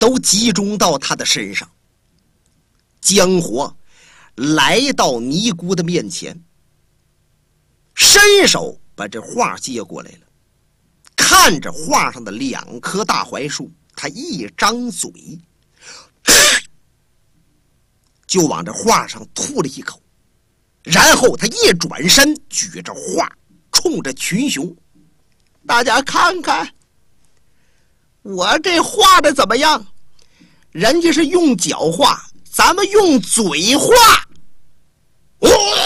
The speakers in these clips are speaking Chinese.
都集中到他的身上。江火来到尼姑的面前，伸手把这画接过来了，看着画上的2棵大槐树，他一张嘴就往这画上吐了一口，然后他一转身，举着画冲着群雄：大家看看我这画的怎么样？人家是用脚画，咱们用嘴画。哇！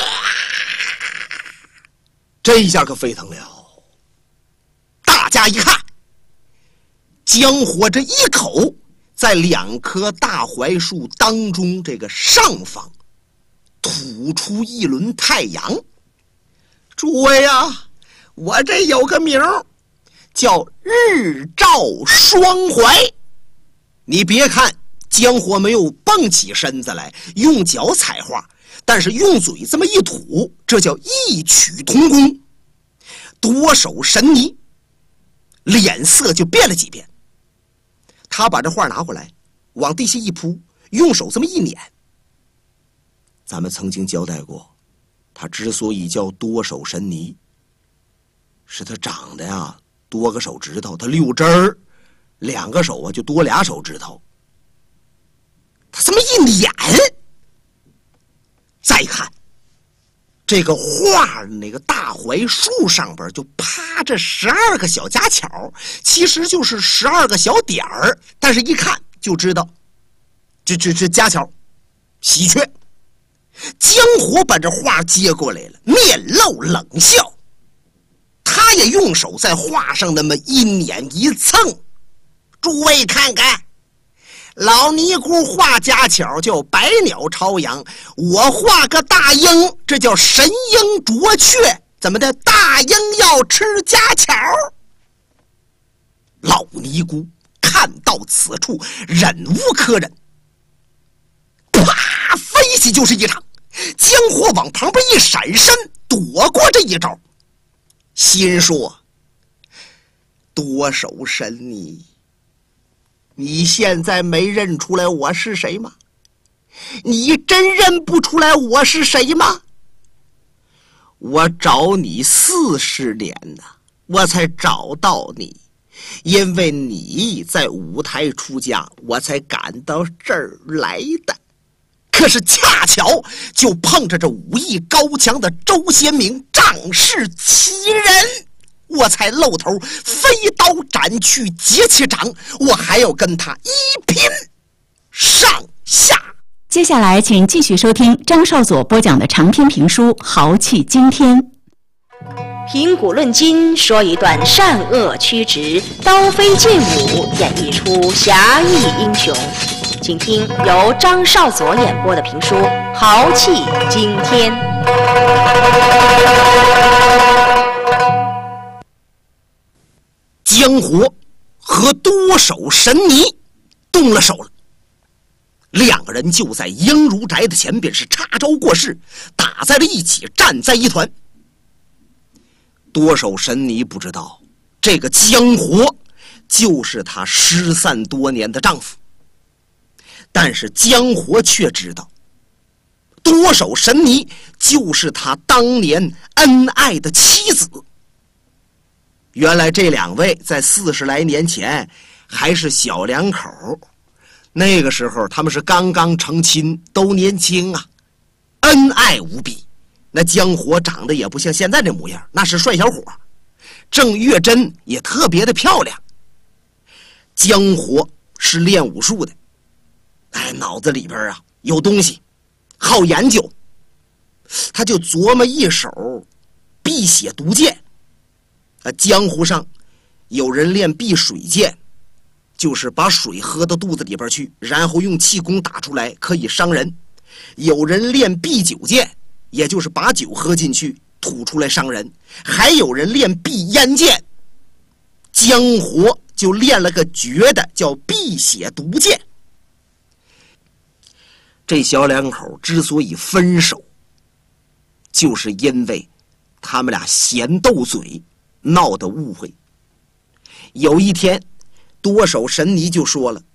这一下可沸腾了。大家一看，江火这一口在2棵大槐树当中这个上方吐出一轮太阳。诸位啊，我这有个名叫日照双槐。你别看江火没有蹦起身子来用脚踩画，但是用嘴这么一吐，这叫异曲同工。多手神尼脸色就变了几变，他把这画拿过来往地下一扑，用手这么一捻。咱们曾经交代过，他之所以叫多手神尼，是他长得呀多个手指头，他6针儿，2个手啊就多俩手指头。他这么一捻，再看这个画那个大槐树上边就趴着12个小家巧，其实就是12个小点儿，但是一看就知道这家巧喜鹊。江火把这画接过来了，面露冷笑，他也用手在画上那么一捻一蹭。诸位看看，老尼姑画家巧叫百鸟朝阳，我画个大鹰，这叫神鹰啄雀。怎么的？大鹰要吃家巧？老尼姑看到此处，忍无可忍，啪，飞起就是一场。江火往旁边一闪身，躲过这一招，心说：多手神你现在没认出来我是谁吗？你真认不出来我是谁吗？我找你40年呐，我才找到你，因为你在舞台出家，我才赶到这儿来的。可是恰巧就碰着这武艺高强的周先明，仗势欺人，我才露头，飞刀斩去截其掌，我还要跟他一拼上下。 接下来请继续收听张少佐播讲的长篇评书《豪气惊天》。 评古论今，说一段善恶曲直、刀飞剑舞，演绎出侠义英雄。请听由张少佐演播的评书《豪气惊天》。 江火和多手神尼动了手了，2个人就在英如宅的前边是插招过势，打在了一起，站在一团。多手神尼不知道，这个江火就是他失散多年的丈夫，但是江火却知道，多手神尼就是他当年恩爱的妻子。原来这2位在40来年前还是小两口，那个时候他们是刚刚成亲，都年轻啊，恩爱无比。那江火长得也不像现在这模样，那是帅小伙。郑月珍也特别的漂亮。江火是练武术的，脑子里边啊有东西，好研究。他就琢磨一手避血毒剑。江湖上有人练避水剑，就是把水喝到肚子里边去，然后用气功打出来，可以伤人。有人练避酒剑，也就是把酒喝进去吐出来伤人。还有人练避烟剑，江火就练了个绝的叫避血毒剑。这小两口之所以分手，就是因为他们俩嫌斗嘴，闹得误会。有一天多手神尼就说了，